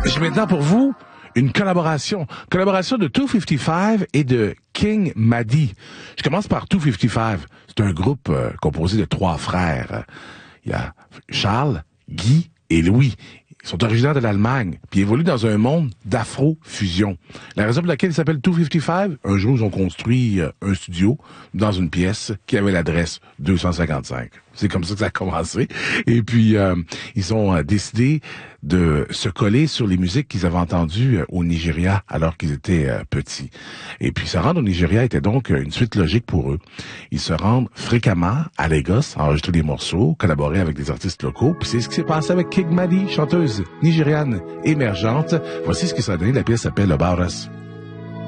J'ai maintenant pour vous une collaboration. Collaboration de 255 et de King Madi. Je commence par 255. C'est un groupe composé de 3 frères. Il y a Charles, Guy et Louis. Ils sont originaires de l'Allemagne, puis ils évoluent dans un monde d'afro-fusion. La raison pour laquelle ils s'appellent 255, un jour, ils ont construit un studio dans une pièce qui avait l'adresse 255. C'est comme ça que ça a commencé. Et puis, ils ont décidé de se coller sur les musiques qu'ils avaient entendues au Nigeria alors qu'ils étaient petits. Et puis, se rendre au Nigeria était donc une suite logique pour eux. Ils se rendent fréquemment à Lagos, enregistrer des morceaux, collaborer avec des artistes locaux. Puis c'est ce qui s'est passé avec King Madi, chanteuse nigériane émergente. Voici ce qui s'est donné. La pièce s'appelle About Us.